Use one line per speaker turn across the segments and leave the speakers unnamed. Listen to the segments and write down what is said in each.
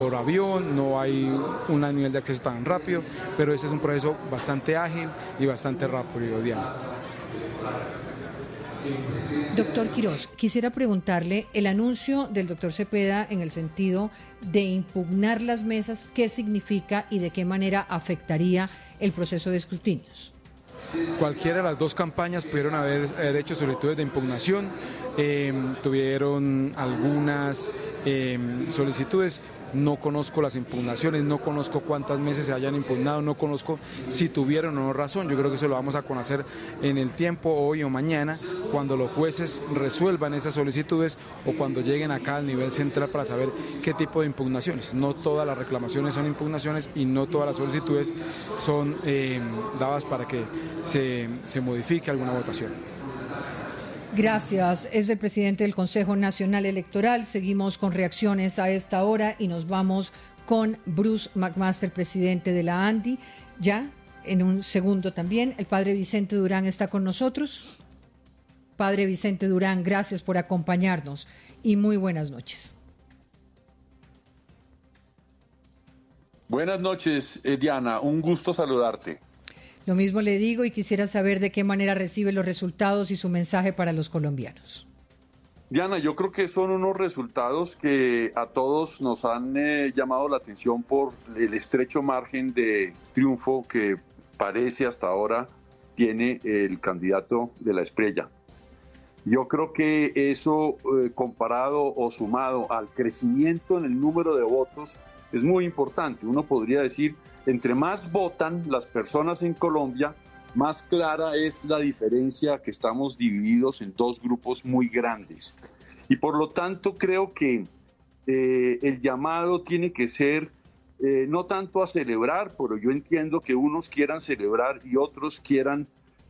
por avión, no hay un nivel de acceso tan rápido, pero ese es un proceso bastante ágil y bastante rápido, Diana.
Doctor Quirós, quisiera preguntarle el anuncio del doctor Cepeda en el sentido de impugnar las mesas, ¿qué significa y de qué manera afectaría el proceso de escrutinios?
Cualquiera de las dos campañas pudieron haber hecho solicitudes de impugnación, tuvieron algunas solicitudes. No conozco las impugnaciones, no conozco cuántas meses se hayan impugnado, no conozco si tuvieron o no razón. Yo creo que eso lo vamos a conocer en el tiempo, hoy o mañana, cuando los jueces resuelvan esas solicitudes o cuando lleguen acá al nivel central para saber qué tipo de impugnaciones. No todas las reclamaciones son impugnaciones y no todas las solicitudes son dadas para que se modifique alguna votación.
Gracias. Es el presidente del Consejo Nacional Electoral. Seguimos con reacciones a esta hora y nos vamos con Bruce McMaster, presidente de la ANDI. Ya en un segundo también, el padre Vicente Durán está con nosotros. Padre Vicente Durán, gracias por acompañarnos y muy buenas noches.
Buenas noches, Diana. Un gusto saludarte.
Lo mismo le digo y quisiera saber de qué manera recibe los resultados y su mensaje para los colombianos.
Diana, yo creo que son unos resultados que a todos nos han llamado la atención por el estrecho margen de triunfo que parece hasta ahora tiene el candidato de la Espriella. Yo creo que eso comparado o sumado al crecimiento en el número de votos es muy importante. Uno podría decir, entre más votan las personas en Colombia, más clara es la diferencia que estamos divididos en dos grupos muy grandes. Y por lo tanto creo que el llamado tiene que ser no tanto a celebrar, pero yo entiendo que unos quieran celebrar y otros quieran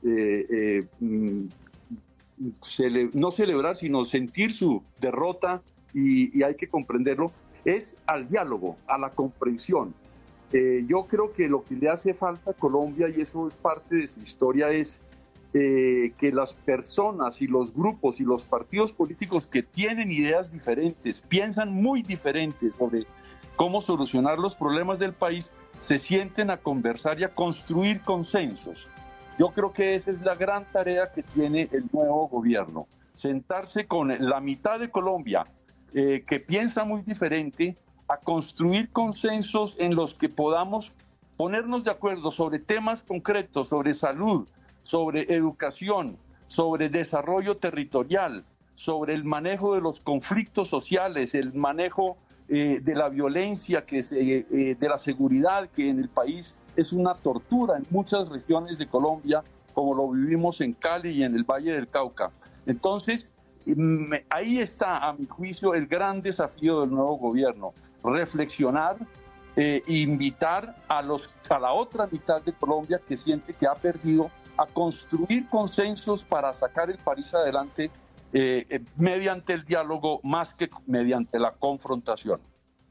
no celebrar, sino sentir su derrota y hay que comprenderlo, es al diálogo, a la comprensión. Yo creo que lo que le hace falta a Colombia, y eso es parte de su historia, es que las personas y los grupos y los partidos políticos que tienen ideas diferentes, piensan muy diferentes sobre cómo solucionar los problemas del país, se sienten a conversar y a construir consensos. Yo creo que esa es la gran tarea que tiene el nuevo gobierno, sentarse con la mitad de Colombia que piensa muy diferente, a construir consensos en los que podamos ponernos de acuerdo sobre temas concretos, sobre salud, sobre educación, sobre desarrollo territorial, sobre el manejo de los conflictos sociales, el manejo de la violencia, de la seguridad, que en el país es una tortura en muchas regiones de Colombia, como lo vivimos en Cali y en el Valle del Cauca. Entonces, ahí está, a mi juicio, el gran desafío del nuevo gobierno. Reflexionar, invitar a la otra mitad de Colombia que siente que ha perdido, a construir consensos para sacar el país adelante mediante el diálogo más que mediante la confrontación.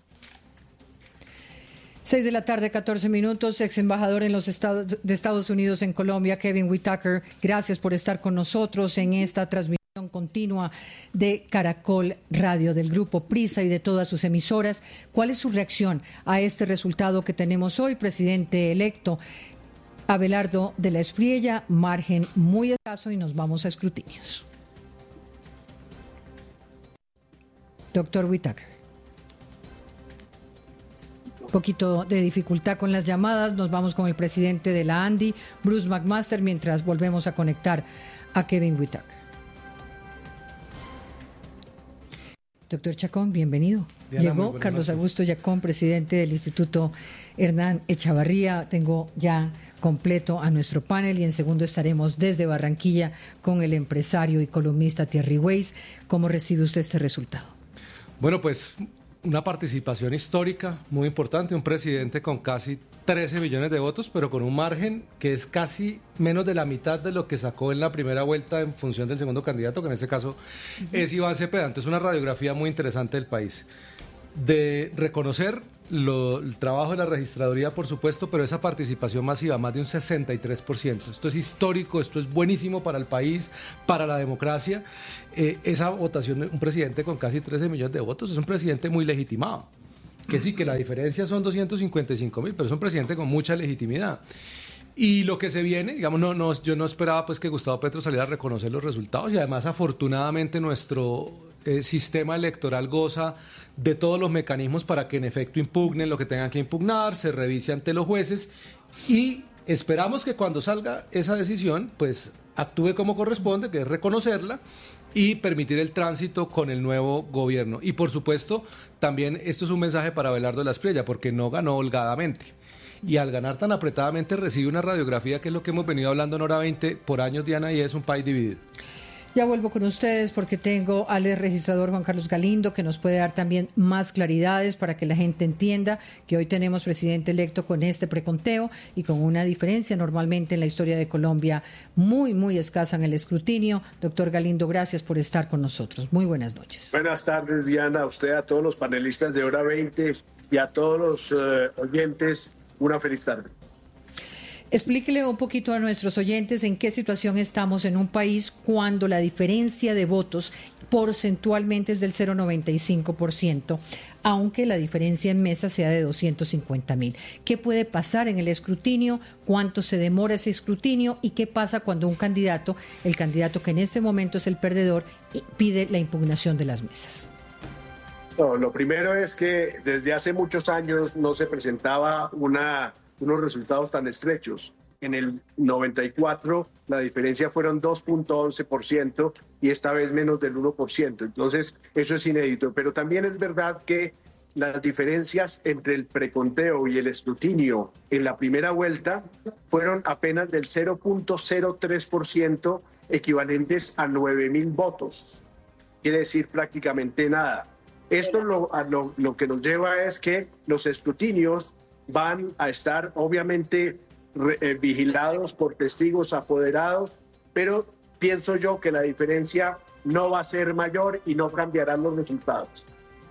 6:14 p.m, ex embajador en los Estados Unidos en Colombia, Kevin Whitaker, gracias por estar con nosotros en esta transmisión continua de Caracol Radio, del Grupo Prisa y de todas sus emisoras. ¿Cuál es su reacción a este resultado que tenemos hoy? Presidente electo Abelardo de la Espriella, margen muy escaso y nos vamos a escrutinios. Doctor Whitaker. Un poquito de dificultad con las llamadas, nos vamos con el presidente de la ANDI, Bruce McMaster, mientras volvemos a conectar a Kevin Whitaker. Doctor Chacón, bienvenido.
Diana,
llegó Carlos Augusto Chacón, presidente del Instituto Hernán Echavarría. Tengo ya completo a nuestro panel y en segundo estaremos desde Barranquilla con el empresario y columnista Thierry Weiss. ¿Cómo recibe usted este resultado?
Bueno, pues una participación histórica muy importante, un presidente con casi 13 millones de votos, pero con un margen que es casi menos de la mitad de lo que sacó en la primera vuelta en función del segundo candidato, que en este caso es Iván Cepeda. Entonces, una radiografía muy interesante del país. De reconocer el trabajo de la registraduría, por supuesto, pero esa participación masiva, más de un 63%. Esto es histórico, esto es buenísimo para el país, para la democracia. Esa votación de un presidente con casi 13 millones de votos es un presidente muy legitimado. que sí, que la diferencia son 255.000, pero es un presidente con mucha legitimidad. Y lo que se viene, digamos, yo no esperaba pues que Gustavo Petro saliera a reconocer los resultados, y además afortunadamente nuestro sistema electoral goza de todos los mecanismos para que en efecto impugnen lo que tengan que impugnar, se revise ante los jueces, y esperamos que cuando salga esa decisión pues actúe como corresponde, que es reconocerla y permitir el tránsito con el nuevo gobierno. Y por supuesto también esto es un mensaje para Abelardo de la Espriella, porque no ganó holgadamente. Y al ganar tan apretadamente recibe una radiografía que es lo que hemos venido hablando en Hora 20 por años, Diana, y es un país dividido.
Ya vuelvo con ustedes porque tengo al registrador Juan Carlos Galindo, que nos puede dar también más claridades para que la gente entienda que hoy tenemos presidente electo con este preconteo y con una diferencia normalmente en la historia de Colombia muy, muy escasa en el escrutinio. Doctor Galindo, gracias por estar con nosotros. Muy buenas noches.
Buenas tardes, Diana, a usted, a todos los panelistas de Hora 20 y a todos los oyentes, una feliz tarde.
Explíquele un poquito a nuestros oyentes en qué situación estamos en un país cuando la diferencia de votos porcentualmente es del 0,95%, aunque la diferencia en mesa sea de 250.000. ¿Qué puede pasar en el escrutinio? ¿Cuánto se demora ese escrutinio? ¿Y qué pasa cuando un candidato, el candidato que en este momento es el perdedor, pide la impugnación de las mesas?
No, lo primero es que desde hace muchos años no se presentaba unos resultados tan estrechos. En el 94 la diferencia fueron 2.11% y esta vez menos del 1%. Entonces eso es inédito. Pero también es verdad que las diferencias entre el preconteo y el escrutinio en la primera vuelta fueron apenas del 0.03%, equivalentes a 9.000 votos. Quiere decir prácticamente nada. Esto lo que nos lleva es que los escrutinios van a estar obviamente vigilados por testigos apoderados, pero pienso yo que la diferencia no va a ser mayor y no cambiarán los resultados.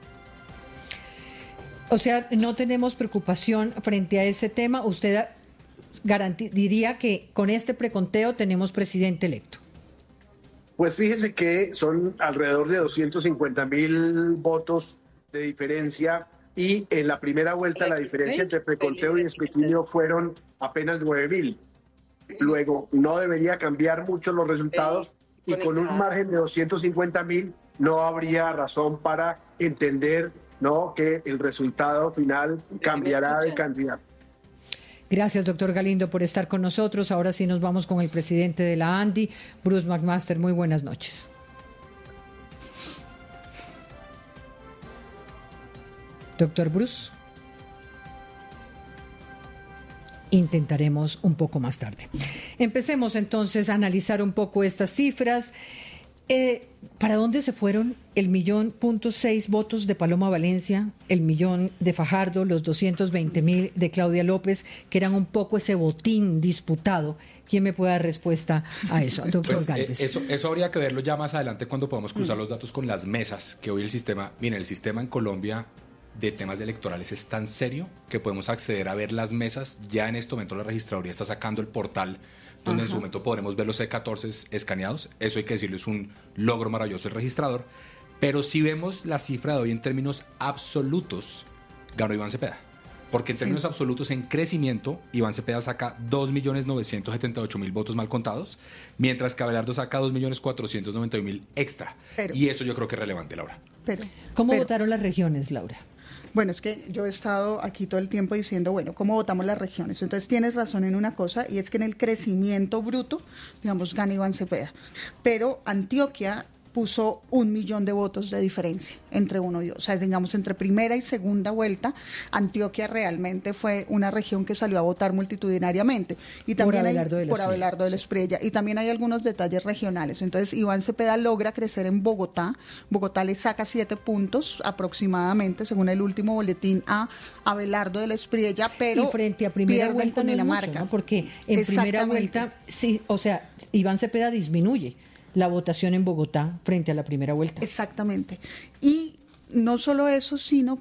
O sea, no tenemos preocupación frente a ese tema. ¿Usted diría que con este preconteo tenemos presidente electo?
Pues fíjese que son alrededor de 250.000 votos de diferencia. Y en la primera vuelta la diferencia entre preconteo y escrutinio fueron apenas 9.000. Luego no debería cambiar mucho los resultados y con un margen de 250.000 no habría razón para entender, ¿no?, que el resultado final cambiará de candidato.
Gracias, doctor Galindo, por estar con nosotros. Ahora sí nos vamos con el presidente de la ANDI, Bruce McMaster. Muy buenas noches. Doctor Bruce. Intentaremos un poco más tarde. Empecemos entonces a analizar un poco estas cifras. ¿Para dónde se fueron el 1.6 votos de Paloma Valencia, el 1.000.000 de Fajardo, los 220.000 de Claudia López, que eran un poco ese botín disputado? ¿Quién me puede dar respuesta a eso, doctor
pues,
Gálvez?
Eso habría que verlo ya más adelante cuando podamos cruzar los datos con las mesas, que hoy el sistema en Colombia de temas electorales es tan serio que podemos acceder a ver las mesas. Ya en este momento la registraduría está sacando el portal donde en su momento podremos ver los C14 escaneados. Eso hay que decirlo, es un logro maravilloso el registrador. Pero si vemos la cifra de hoy en términos absolutos, ganó Iván Cepeda. Porque en términos absolutos, en crecimiento, Iván Cepeda saca 2.978.000 votos mal contados, mientras que Abelardo saca 2.491.000 extra. Y eso yo creo que es relevante, Laura.
¿Cómo votaron las regiones, Laura?
Bueno, es que yo he estado aquí todo el tiempo diciendo, bueno, ¿cómo votamos las regiones? Entonces tienes razón en una cosa, y es que en el crecimiento bruto, digamos, gana Iván Cepeda. Pero Antioquia puso 1.000.000 de votos de diferencia entre uno y otro. O sea, digamos, entre primera y segunda vuelta, Antioquia realmente fue una región que salió a votar multitudinariamente. Y también por Abelardo de la Espriella. Y también hay algunos detalles regionales. Entonces, Iván Cepeda logra crecer en Bogotá. Bogotá le saca 7 puntos aproximadamente, según el último boletín, a Abelardo de la Espriella, pero
y frente a primera vuelta no es mucho, ¿no? Porque en primera vuelta, sí, o sea, Iván Cepeda disminuye la votación en Bogotá frente a la primera vuelta.
Exactamente. Y no solo eso, sino que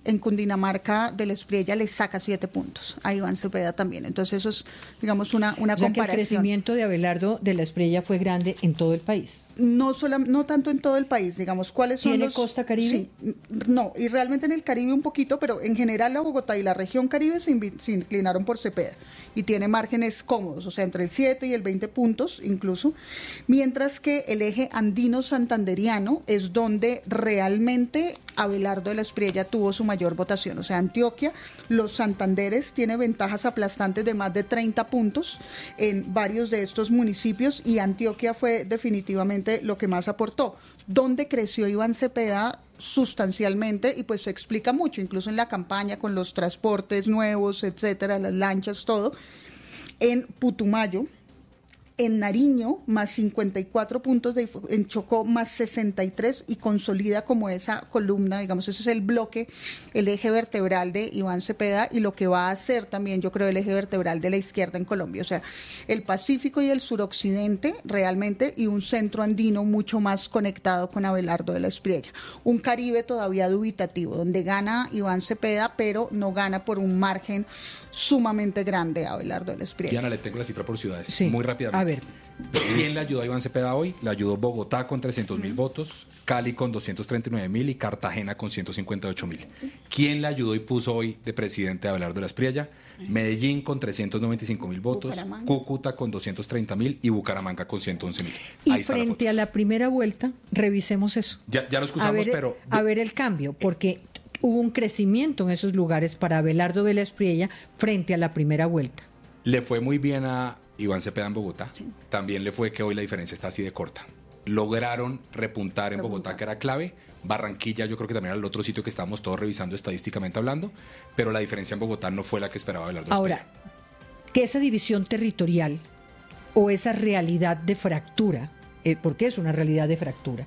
en Cundinamarca del Espriella le saca 7 puntos a Iván Cepeda también. Entonces eso es, digamos, una
O sea, que el
comparación.
crecimiento de Abelardo de la Espriella fue grande en todo el país.
No tanto en todo el país, digamos, ¿cuáles son
¿Tiene
los...?
costa Caribe?
Sí, no, y realmente en el Caribe un poquito, pero en general la Bogotá y la región Caribe se inclinaron por Cepeda y tiene márgenes cómodos, o sea, entre el 7 y el 20 puntos incluso, mientras que el eje andino-santanderiano es donde realmente Abelardo de la Espriella tuvo su mayor votación, o sea, Antioquia, los Santanderes tiene ventajas aplastantes de más de 30 puntos en varios de estos municipios y Antioquia fue definitivamente lo que más aportó. ¿Dónde creció Iván Cepeda? Sustancialmente, y pues se explica mucho, incluso en la campaña con los transportes nuevos, etcétera, las lanchas, todo. En Putumayo, en Nariño, más 54 puntos, en Chocó, más 63, y consolida como esa columna, digamos, ese es el bloque, el eje vertebral de Iván Cepeda, y lo que va a hacer también, yo creo, el eje vertebral de la izquierda en Colombia, o sea, el Pacífico y el suroccidente, realmente, y un centro andino mucho más conectado con Abelardo de la Espriella. Un Caribe todavía dubitativo, donde gana Iván Cepeda, pero no gana por un margen sumamente grande a Abelardo de la Espriella.
Diana, le tengo la cifra por ciudades,
Sí.
muy rápidamente.
A ver.
¿Quién le ayudó a Iván Cepeda hoy? Le ayudó Bogotá con 300.000 votos, Cali con 239.000 y Cartagena con 158.000. ¿Quién le ayudó y puso hoy de presidente a Abelardo de la Espriella? Medellín con 395.000 votos,
Bucaramanga.
Cúcuta con 230.000 y Bucaramanga con 111.000.
Y
Ahí está la
frente
foto.
a la primera vuelta, revisemos eso.
Ya lo excusamos, pero...
A ver el cambio, porque hubo un crecimiento en esos lugares para Abelardo de la Espriella frente a la primera vuelta.
Le fue muy bien a Iván Cepeda en Bogotá. También le fue que hoy la diferencia está así de corta. Lograron repuntar en Bogotá, que era clave. Barranquilla, yo creo que también era el otro sitio que estábamos todos revisando estadísticamente hablando, pero la diferencia en Bogotá no fue la que esperaba Abelardo de la
Ahora,
Espriella.
que esa división territorial o esa realidad de fractura, porque es una realidad de fractura,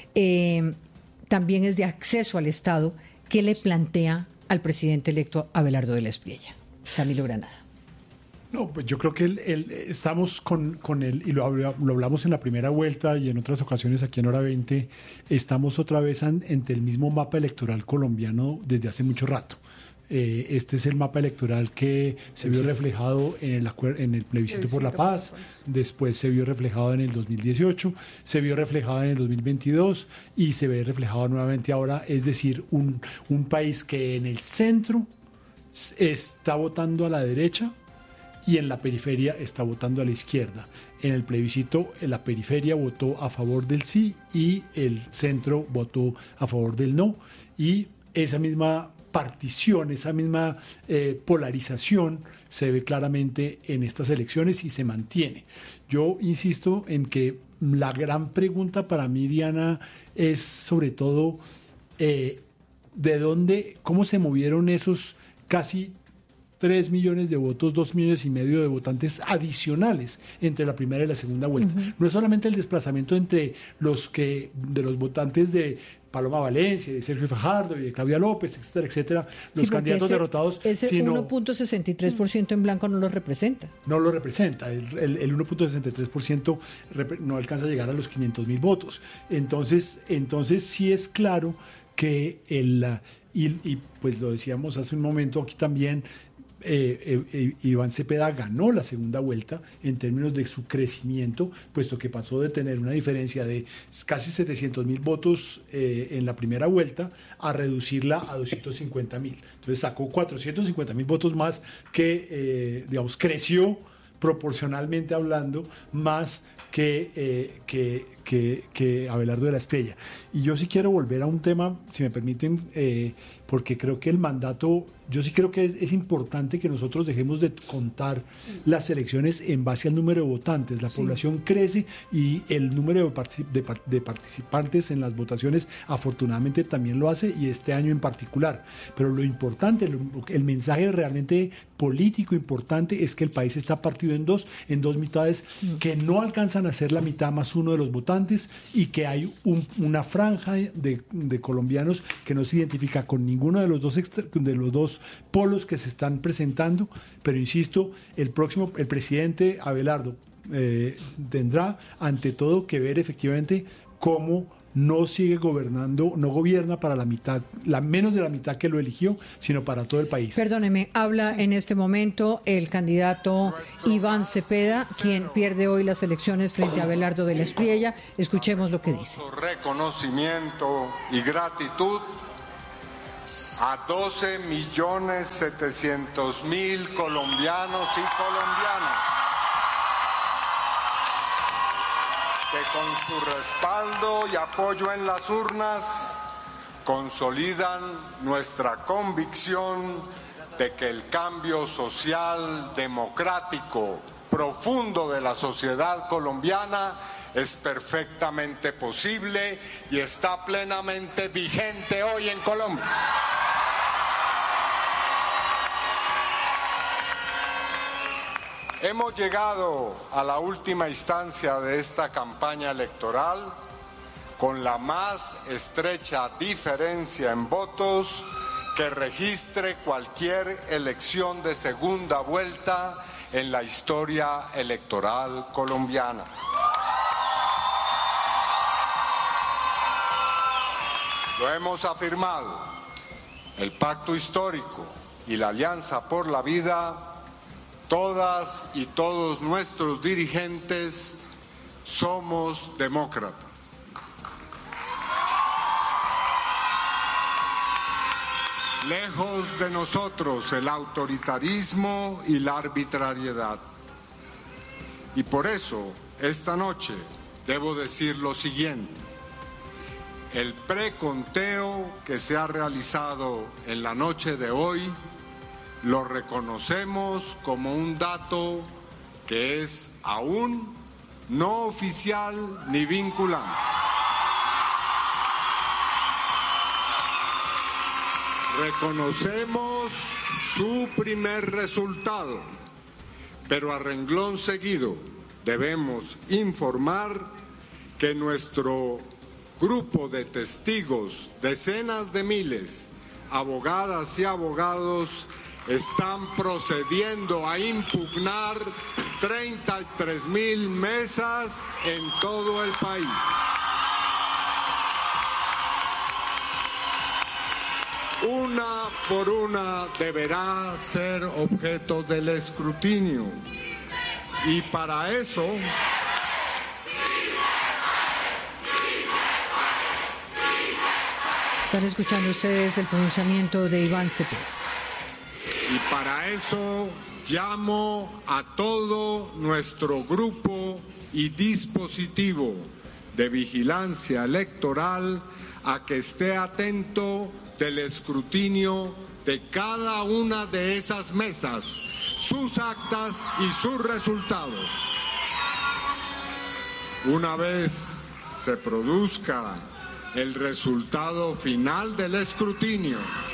también es de acceso al Estado, ¿qué le plantea al presidente electo Abelardo de la Espriella? Camilo Granada.
No, pues yo creo que estamos con él, y lo hablamos en la primera vuelta y en otras ocasiones aquí en Hora 20, estamos otra vez ante el mismo mapa electoral colombiano desde hace mucho rato. Este es el mapa electoral que se vio reflejado en el plebiscito por la paz, después se vio reflejado en el 2018, se vio reflejado en el 2022 y se ve reflejado nuevamente ahora, es decir, un país que en el centro está votando a la derecha y en la periferia está votando a la izquierda. En el plebiscito, la periferia votó a favor del sí y el centro votó a favor del no. Y esa misma partición, esa misma polarización se ve claramente en estas elecciones y se mantiene. Yo insisto en que la gran pregunta para mí, Diana, es sobre todo de dónde, cómo se movieron esos casi 3 millones de votos, 2,5 millones de votantes adicionales entre la primera y la segunda vuelta. No es solamente el desplazamiento entre de los votantes de Paloma Valencia, de Sergio Fajardo y de Claudia López, etcétera, etcétera, los candidatos derrotados,
ese
sino
1.63% en blanco no lo representa.
no lo representa. El 1.63% no alcanza a llegar a los 500.000 votos. Entonces sí es claro que y pues lo decíamos hace un momento aquí también, Iván Cepeda ganó la segunda vuelta en términos de su crecimiento, puesto que pasó de tener una diferencia de casi 700.000 votos en la primera vuelta a reducirla a 250.000. Entonces sacó 450.000 votos más que, digamos, creció proporcionalmente hablando más que Abelardo de la Espriella. Y yo sí quiero volver a un tema, si me permiten, porque creo que el mandato, yo sí creo que es importante que nosotros dejemos de contar las elecciones en base al número de votantes. La población crece y el número de participantes en las votaciones afortunadamente también lo hace, y este año en particular. Pero lo importante, el mensaje realmente político importante es que el país está partido en dos mitades que no alcanzan a ser la mitad más uno de los votantes, y que hay una franja de colombianos que no se identifica con ninguno de los dos polos que se están presentando. Pero insisto, el presidente Abelardo tendrá ante todo que ver efectivamente cómo no sigue gobernando, no gobierna para la mitad, menos de la mitad que lo eligió, sino para todo el país.
Perdóneme, habla en este momento el candidato Iván Cepeda, quien pierde hoy las elecciones frente a Abelardo de la Espriella. Escuchemos lo que dice.
Reconocimiento y gratitud a 12.700.000 colombianos y colombianas que con su respaldo y apoyo en las urnas consolidan nuestra convicción de que el cambio social, democrático, profundo de la sociedad colombiana es perfectamente posible y está plenamente vigente hoy en Colombia. Hemos llegado a la última instancia de esta campaña electoral con la más estrecha diferencia en votos que registre cualquier elección de segunda vuelta en la historia electoral colombiana. Lo hemos afirmado, el pacto histórico y la alianza por la vida. Todas y todos nuestros dirigentes somos demócratas. Lejos de nosotros el autoritarismo y la arbitrariedad. Y por eso, esta noche, debo decir lo siguiente. El preconteo que se ha realizado en la noche de hoy lo reconocemos como un dato que es aún no oficial ni vinculante. Reconocemos su primer resultado, pero a renglón seguido debemos informar que nuestro grupo de testigos, decenas de miles, abogadas y abogados, están procediendo a impugnar 33.000 mesas en todo el país. Una por una deberá ser objeto del escrutinio. Y para eso
están escuchando ustedes el pronunciamiento de Iván Cepeda.
Y para eso llamo a todo nuestro grupo y dispositivo de vigilancia electoral a que esté atento del escrutinio de cada una de esas mesas, sus actas y sus resultados. Una vez se produzca el resultado final del escrutinio,